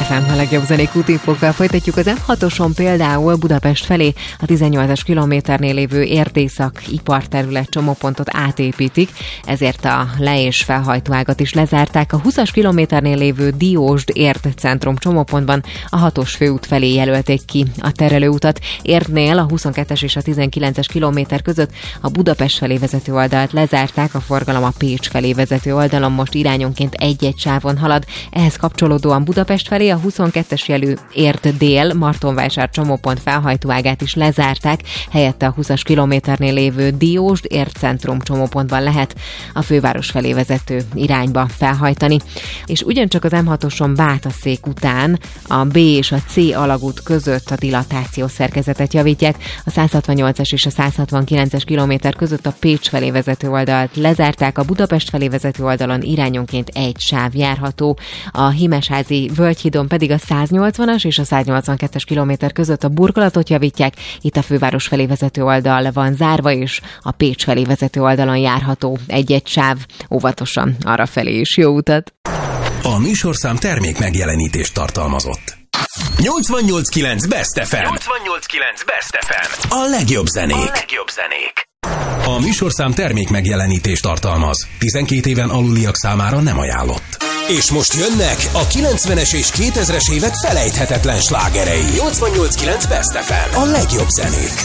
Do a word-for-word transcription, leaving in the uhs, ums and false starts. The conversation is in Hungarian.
ef em, a legjobb zenék útinfókkal folytatjuk. Az em hatoson például Budapest felé a tizennyolcas kilométernél lévő Erdészak iparterület csomópontot átépítik, ezért a le- és felhajtóágat is lezárták. A húszas kilométernél lévő Diósd Érd centrum csomópontban a hatos főút felé jelölték ki a terelőutat. Érdnél a huszonkettes és a tizenkilences kilométer között a Budapest felé vezető oldalt lezárták, a forgalom a Pécs felé vezető oldalon most irányonként egy-egy sávon halad. Ehhez kapcsolódóan Budapest felé a huszonkettes jelű Érd dél Martonvásár csomópont felhajtóágát is lezárták, helyette a húszas kilométernél lévő Diósd Érd centrum csomópontban lehet a főváros felé vezető irányba felhajtani. És ugyancsak az em hatoson Bátaszék után a B és a C alagút között a dilatációs szerkezetet javítják. A száz hatvannyolcas és a száz hatvankilences kilométer között a Pécs felé vezető oldalt lezárták, a Budapest felé vezető oldalon irányonként egy sáv járható. A Himesházi Völgyhídon pedig a száznyolcvanas és a száznyolcvankettes kilométer között a burkolatot javítják. Itt a főváros felé vezető oldal van zárva, és a Pécs felé vezető oldalon járható egy-egy sáv. Óvatosan arra felé is jó utat! A műsorszám termék megjelenítést tartalmazott. nyolcvannyolc kilenc Best ef em. nyolcvannyolc kilenc Best ef em. A legjobb zenék. A legjobb zenék. A műsorszám termék megjelenítést tartalmaz. tizenkét éven aluliak számára nem ajánlott. És most jönnek a kilencvenes és kétezres évek felejthetetlen slágerei. nyolcvannyolc kilenc Best ef em. A legjobb zenék.